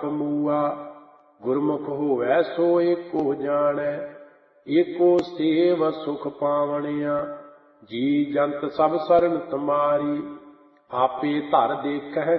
ਆਪ ਮੂਆ। ਗੁਰਮੁਖ ਹੋਵੈ ਸੋ ਏਕੋ ਜਾਣੈ, ਏਕੋ ਸੇਵ ਸੁਖ ਪਾਵਣਿਆ। ਜੀ ਜੰਤ ਸਭ ਸਰਨ ਤੁਮਾਰੀ, ਆਪੇ ਧਰ ਦੇਖਹਿ